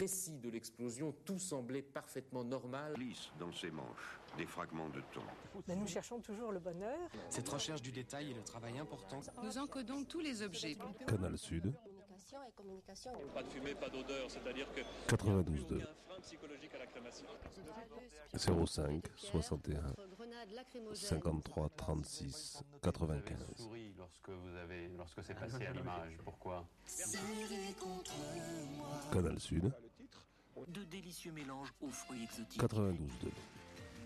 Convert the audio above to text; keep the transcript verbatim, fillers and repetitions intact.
précis de l'explosion, tout semblait parfaitement normal. Glisse dans ses manches des fragments de thon. Mais nous cherchons toujours le bonheur. Cette recherche du détail est le travail important. Nous encodons tous les objets. Canal Sud. Communication et communication. Pas de fumée, pas d'odeur, c'est-à-dire que quatre-vingt-douze deux. il y a un frein psychologique à la crémation. zéro cinq soixante et un cinquante-trois trente-six quatre-vingt-quinze. Souris lorsque vous avez lorsque c'est passé à l'image. Pourquoi? Canal Sud. De délicieux mélanges aux fruits exotiques. quatre-vingt-douze deux.